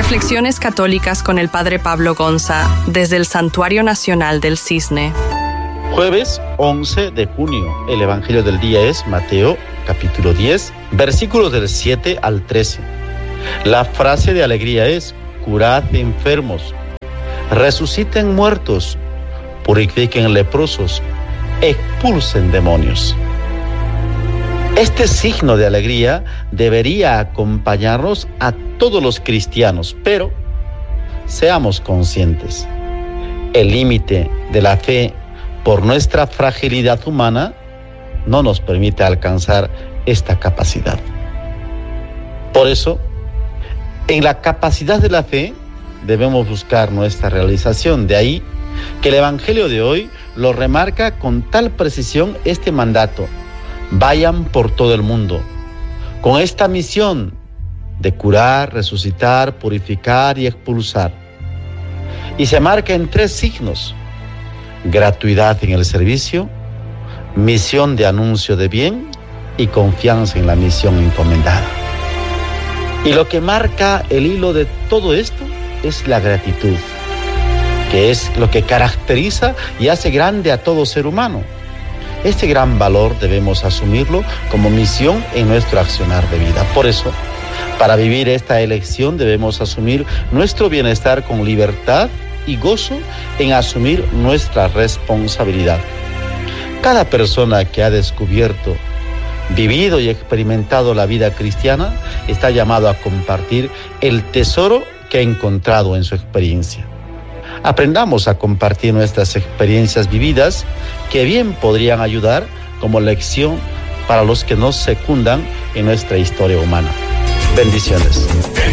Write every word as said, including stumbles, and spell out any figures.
Reflexiones católicas con el Padre Pablo Gonza, desde el Santuario Nacional del Cisne. Jueves once de junio. El Evangelio del día es Mateo, capítulo diez, versículos del siete al trece. La frase de alegría es: curad enfermos, resuciten muertos, purifiquen leprosos, expulsen demonios. Este signo de alegría debería acompañarnos a todos los cristianos, pero seamos conscientes. El límite de la fe por nuestra fragilidad humana no nos permite alcanzar esta capacidad. Por eso, en la capacidad de la fe debemos buscar nuestra realización. De ahí que el Evangelio de hoy lo remarca con tal precisión este mandato: vayan por todo el mundo, con esta misión de curar, resucitar, purificar y expulsar. Y se marca en tres signos: gratuidad en el servicio, misión de anuncio de bien y confianza en la misión encomendada. Y lo que marca el hilo de todo esto es la gratitud, que es lo que caracteriza y hace grande a todo ser humano. Este gran valor debemos asumirlo como misión en nuestro accionar de vida. Por eso, para vivir esta elección debemos asumir nuestro bienestar con libertad y gozo en asumir nuestra responsabilidad. Cada persona que ha descubierto, vivido y experimentado la vida cristiana está llamado a compartir el tesoro que ha encontrado en su experiencia. Aprendamos a compartir nuestras experiencias vividas, que bien podrían ayudar como lección para los que nos secundan en nuestra historia humana. Bendiciones.